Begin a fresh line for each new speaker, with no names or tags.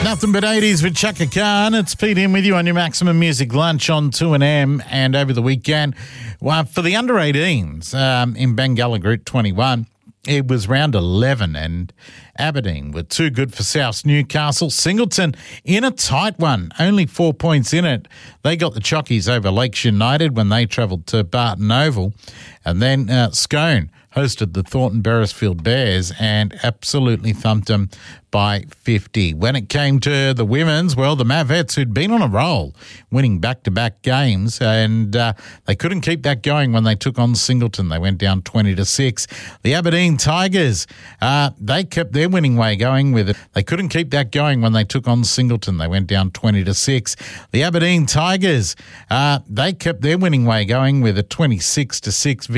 Nothing but 80s with Chaka Khan. It's Pete in with you on your Maximum Music Lunch on 2AM. And over the weekend, well, for the under-18s in Bangala Group 21, it was round 11 and Aberdeen were too good for South Newcastle. Singleton in a tight one, only 4 points in it. They got the Chockies over Lakes United when they travelled to Barton Oval. And then Scone hosted the Thornton Beresfield Bears and absolutely thumped them by 50. When it came to the women's, well, the Mavettes, who'd been on a roll, winning back-to-back games, and they couldn't keep that going when they took on Singleton. They went down 20-6. The Aberdeen Tigers, they kept their winning way going with it. They couldn't keep that going when they took on Singleton. They went down 20-6. The Aberdeen Tigers, they kept their winning way going with a 26-6